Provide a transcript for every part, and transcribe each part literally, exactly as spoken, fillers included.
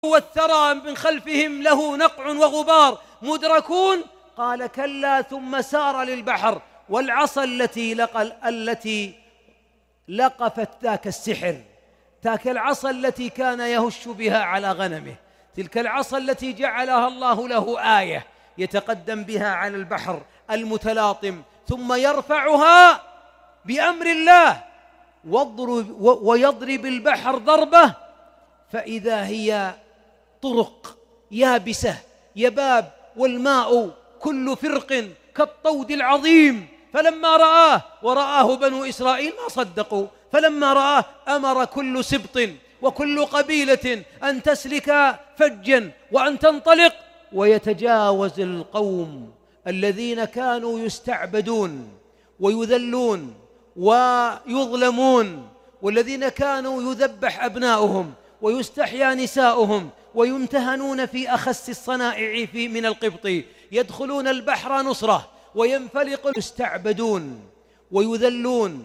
والثرى من خلفهم له نقع وغبار مدركون. قال كلا ثم سار للبحر والعصا التي لقى التي لقفت ذاك السحر، تلك العصا التي كان يهش بها على غنمه، تلك العصا التي جعلها الله له آية يتقدم بها على البحر المتلاطم، ثم يرفعها بأمر الله ويضرب البحر ضربة فإذا هي طرق يابسة يباب، والماء كل فرق كالطود العظيم. فلما رآه ورآه بنو إسرائيل ما صدقوا، فلما رآه أمر كل سبط وكل قبيلة أن تسلك فجا وأن تنطلق ويتجاوز القوم الذين كانوا يستعبدون ويذلون ويظلمون، والذين كانوا يذبح أبناؤهم ويستحيا نساؤهم ويمتهنون في أخس الصنائع في من القبط، يدخلون البحر نصرة وينفلق، يستعبدون ويذلون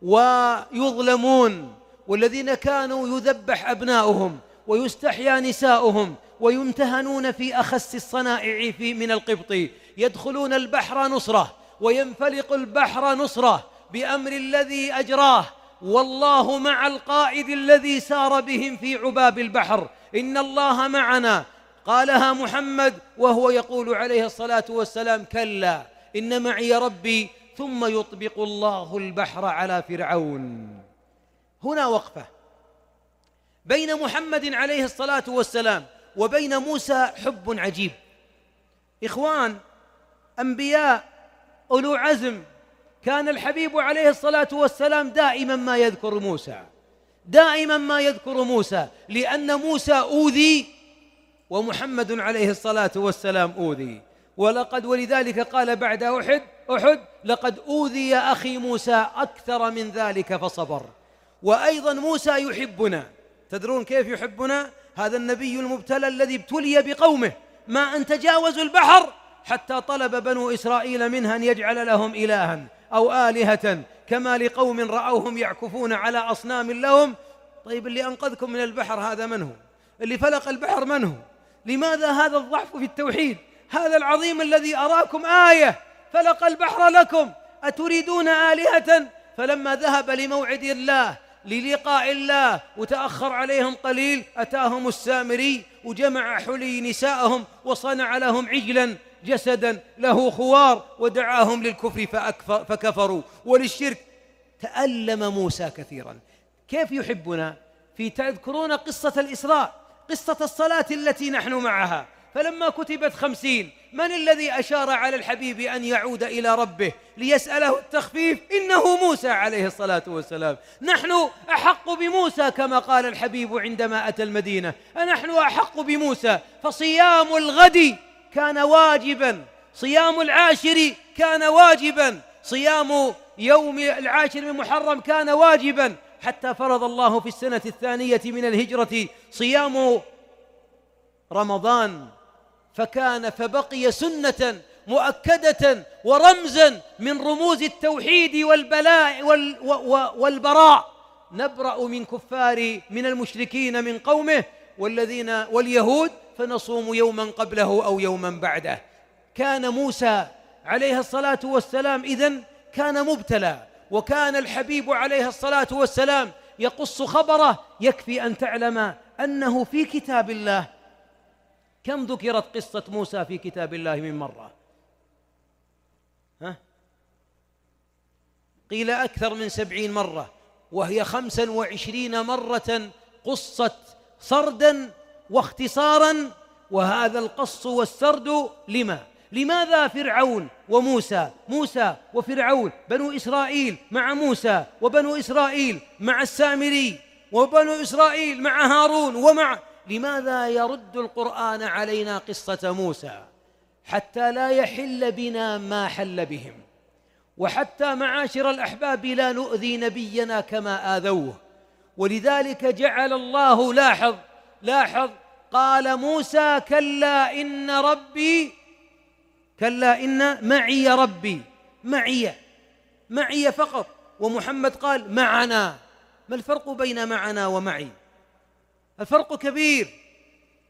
ويظلمون، والذين كانوا يذبح أبناؤهم ويستحيا نساؤهم ويمتهنون في أخس الصنائع في من القبط، يدخلون البحر نصرة وينفلق البحر نصرة بأمر الذي أجراه، والله مع القائد الذي سار بهم في عباب البحر، إن الله معنا. قالها محمد وهو يقول عليه الصلاة والسلام كلا إن معي ربي، ثم يطبق الله البحر على فرعون. هنا وقفة بين محمد عليه الصلاة والسلام وبين موسى حب عجيب. إخوان، أنبياء أولو عزم، كان الحبيب عليه الصلاة والسلام دائما ما يذكر موسى، دائما ما يذكر موسى، لأن موسى أوذي ومحمد عليه الصلاة والسلام أوذي. ولقد ولذلك قال بعد أحد أحد لقد أوذي أخي موسى أكثر من ذلك فصبر. وأيضا موسى يحبنا، تدرون كيف يحبنا؟ هذا النبي المبتلى الذي ابتلي بقومه، ما أن تجاوزوا البحر حتى طلب بنو إسرائيل منها أن يجعل لهم إلها أو آلهة كما لقوم رأوهم يعكفون على أصنام لهم. طيب اللي أنقذكم من البحر هذا من هو؟ اللي فلق البحر من هو؟ لماذا هذا الضعف في التوحيد؟ هذا العظيم الذي أراكم آية فلق البحر لكم، أتريدون آلهة؟ فلما ذهب لموعد الله للقاء الله وتأخر عليهم قليل أتاهم السامري وجمع حلي نساءهم وصنع لهم عجلا جسدا له خوار ودعاهم للكفر فكفروا وللشرك. تألم موسى كثيرا. كيف يحبنا؟ في تذكرون قصة الإسراء، قصة الصلاة التي نحن معها، فلما كتبت خمسين من الذي أشار على الحبيب أن يعود إلى ربه ليسأله التخفيف؟ إنه موسى عليه الصلاة والسلام. نحن أحق بموسى كما قال الحبيب عندما أتى المدينة، نحن أحق بموسى. فصيام الغد كان واجبا، صيام العاشر كان واجبا، صيام يوم العاشر من محرم كان واجبا، حتى فرض الله في السنة الثانية من الهجرة صيام رمضان، فكان فبقي سنة مؤكدة ورمزا من رموز التوحيد والبلاء والبراء. نبرأ من كفار من المشركين من قومه والذين واليهود فنصوم يوما قبله أو يوما بعده. كان موسى عليه الصلاة والسلام إذن كان مبتلى، وكان الحبيب عليه الصلاة والسلام يقص خبره. يكفي أن تعلم أنه في كتاب الله كم ذكرت قصة موسى في كتاب الله من مرة؟ ها؟ قيل أكثر من سبعين مرة، وهي خمسا وعشرين مرة قصت سردا واختصارا. وهذا القص والسرد لما؟ لماذا فرعون وموسى، موسى وفرعون، بنو إسرائيل مع موسى، وبنو إسرائيل مع السامري، وبنو إسرائيل مع هارون ومع، لماذا يرد القرآن علينا قصة موسى؟ حتى لا يحل بنا ما حل بهم، وحتى معاشر الأحباب لا نؤذي نبينا كما آذوه. ولذلك جعل الله، لاحظ لاحظ قال موسى كلا إن ربي، كلا إن معي ربي، معي معي فقط. ومحمد قال معنا. ما الفرق بين معنا ومعي؟ الفرق كبير.